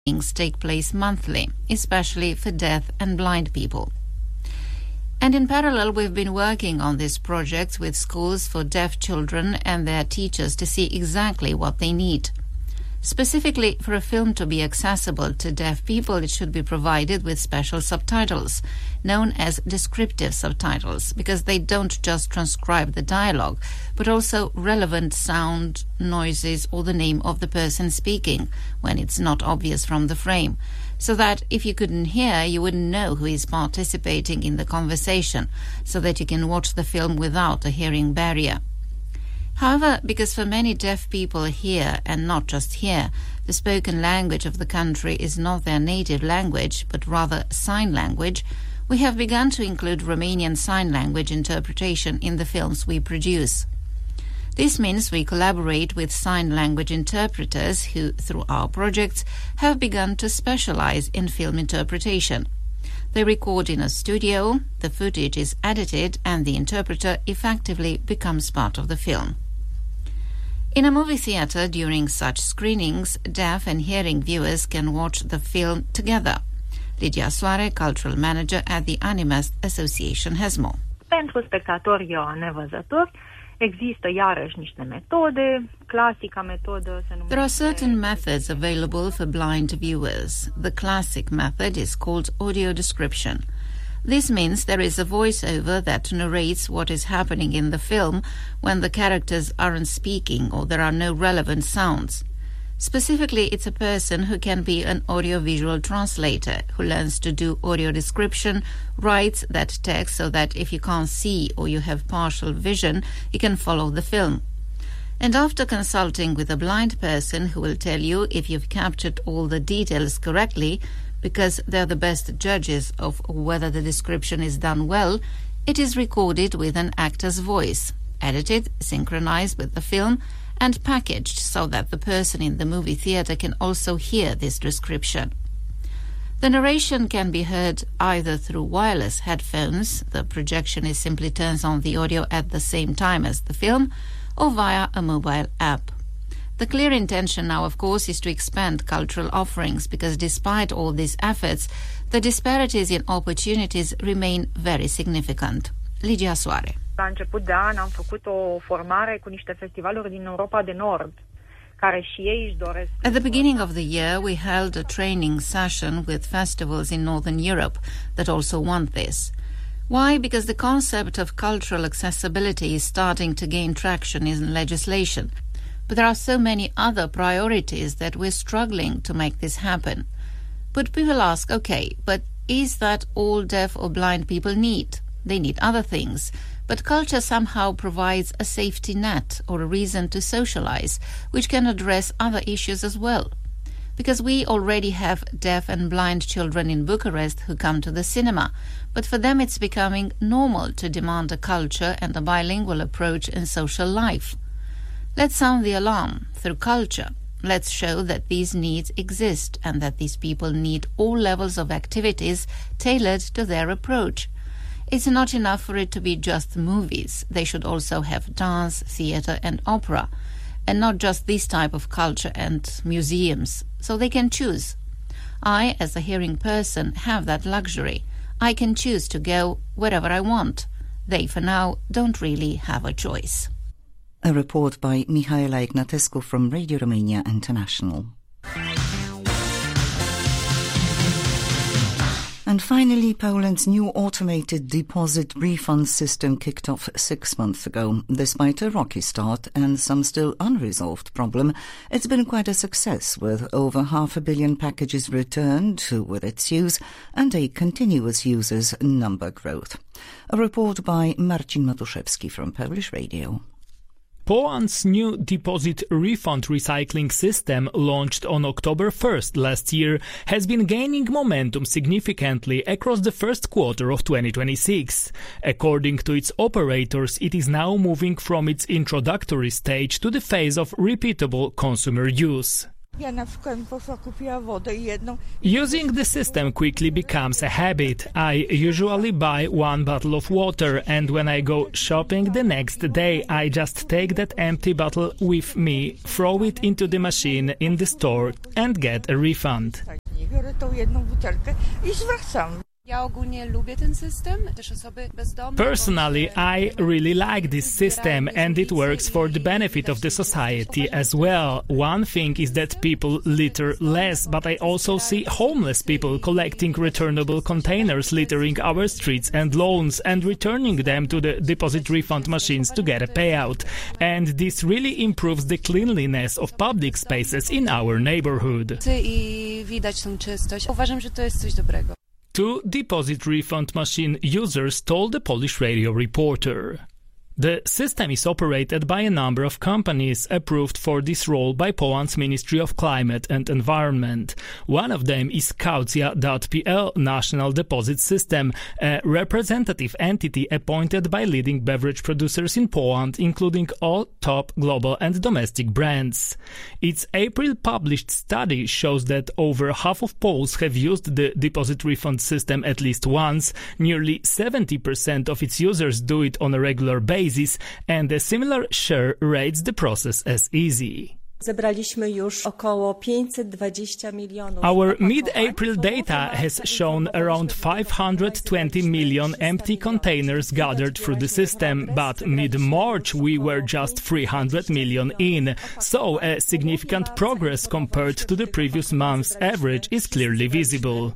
screenings take place monthly, especially for deaf and blind people. And in parallel, we've been working on this project with schools for deaf children and their teachers to see exactly what they need. Specifically, for a film to be accessible to deaf people, it should be provided with special subtitles, known as descriptive subtitles, because they don't just transcribe the dialogue, but also relevant sound, noises, or the name of the person speaking when it's not obvious from the frame, so that if you couldn't hear, you wouldn't know who is participating in the conversation, so that you can watch the film without a hearing barrier. However, because for many deaf people here, and not just here, the spoken language of the country is not their native language, but rather sign language, we have begun to include Romanian Sign Language interpretation in the films we produce. This means we collaborate with sign language interpreters who, through our projects, have begun to specialize in film interpretation. They record in a studio, the footage is edited, and the interpreter effectively becomes part of the film. In a movie theatre, during such screenings, deaf and hearing viewers can watch the film together. Lidia Soare, cultural manager at the Animast Association, has more. Pentru spectatori nevăzători, există iarăși niște metode. Clasica metodă se numește... There are certain methods available for blind viewers. The classic method is called audio description. This means there is a voiceover that narrates what is happening in the film when the characters aren't speaking or there are no relevant sounds. Specifically, it's a person who can be an audio-visual translator, who learns to do audio description, writes that text so that if you can't see or you have partial vision, you can follow the film. And after consulting with a blind person who will tell you if you've captured all the details correctly, because they're the best judges of whether the description is done well, it is recorded with an actor's voice, edited, synchronized with the film, and packaged so that the person in the movie theatre can also hear this description. The narration can be heard either through wireless headphones, the projectionist simply turns on the audio at the same time as the film, or via a mobile app. The clear intention now, of course, is to expand cultural offerings because despite all these efforts, the disparities in opportunities remain very significant. Lidia Soare. La început de an am făcut o formare cu niște festivaluri din Europa de Nord, care și ei își doresc. At the beginning of the year, we held a training session with festivals in Northern Europe that also want this. Why? Because the concept of cultural accessibility is starting to gain traction in legislation. But there are so many other priorities that we're struggling to make this happen. But people ask, okay, but is that all deaf or blind people need? They need other things. But culture somehow provides a safety net or a reason to socialize, which can address other issues as well. Because we already have deaf and blind children in Bucharest who come to the cinema, but for them it's becoming normal to demand a culture and a bilingual approach in social life. Let's sound the alarm through culture. Let's show that these needs exist and that these people need all levels of activities tailored to their approach. It's not enough for it to be just movies. They should also have dance, theatre and opera, and not just this type of culture and museums, so they can choose. I, as a hearing person, have that luxury. I can choose to go wherever I want. They, for now, don't really have a choice. A report by Mihaela Ignatescu from Radio Romania International. And finally, Poland's new automated deposit refund system kicked off 6 months ago. Despite a rocky start and some still unresolved problem, it's been quite a success, with over 500 million packages returned with its use and a continuous users number growth. A report by Marcin Matuszewski from Polish Radio. Poland's new deposit refund recycling system, launched on October 1st last year, has been gaining momentum significantly across the first quarter of 2026. According to its operators, it is now moving from its introductory stage to the phase of repeatable consumer use. Using the system quickly becomes a habit. I usually buy 1 bottle of water, and when I go shopping the next day, I just take that empty bottle with me, throw it into the machine in the store, and get a refund. Personally, I really like this system, and it works for the benefit of the society as well. One thing is that people litter less, but I also see homeless people collecting returnable containers, littering our streets and lawns, and returning them to the deposit refund machines to get a payout. And this really improves the cleanliness of public spaces in our neighborhood. Two deposit refund machine users told the Polish radio reporter. The system is operated by a number of companies approved for this role by Poland's Ministry of Climate and Environment. One of them is Kaucja.pl National Deposit System, a representative entity appointed by leading beverage producers in Poland, including all top global and domestic brands. Its April published study shows that over half of Poles have used the deposit refund system at least once. Nearly 70% of its users do it on a regular basis, and a similar share rates the process as easy. Our mid-April data has shown around 520 million empty containers gathered through the system, but mid-March we were just 300 million in, so a significant progress compared to the previous month's average is clearly visible.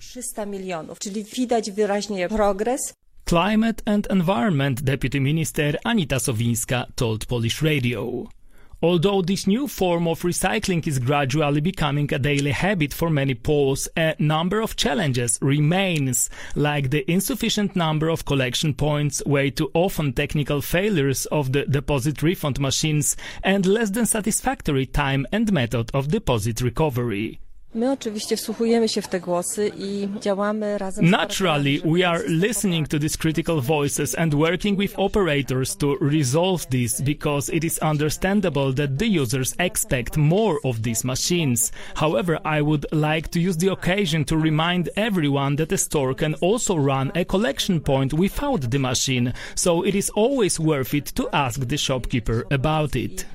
Climate and Environment Deputy Minister Anita Sowińska told Polish Radio. Although this new form of recycling is gradually becoming a daily habit for many Poles, a number of challenges remains, like the insufficient number of collection points, way too often technical failures of the deposit refund machines, and less than satisfactory time and method of deposit recovery. Naturally, we are listening to these critical voices and working with operators to resolve this, because it is understandable that the users expect more of these machines. However, I would like to use the occasion to remind everyone that a store can also run a collection point without the machine, so it is always worth it to ask the shopkeeper about it.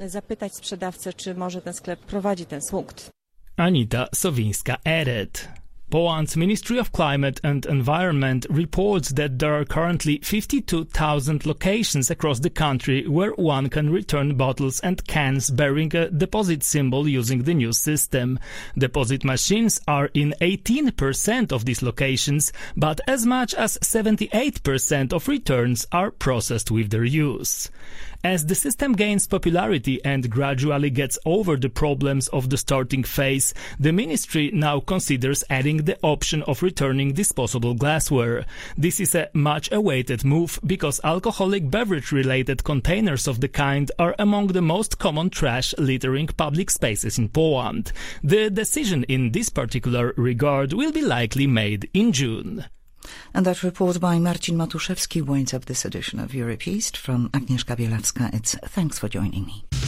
Anita Sowińska added. Poland's Ministry of Climate and Environment reports that there are currently 52,000 locations across the country where one can return bottles and cans bearing a deposit symbol using the new system. Deposit machines are in 18% of these locations, but as much as 78% of returns are processed with their use. As the system gains popularity and gradually gets over the problems of the starting phase, the ministry now considers adding the option of returning disposable glassware. This is a much-awaited move because alcoholic beverage-related containers of the kind are among the most common trash littering public spaces in Poland. The decision in this particular regard will be likely made in June. And that report by Marcin Matuszewski winds up this edition of Europe East. From Agnieszka Bielawska, it's thanks for joining me.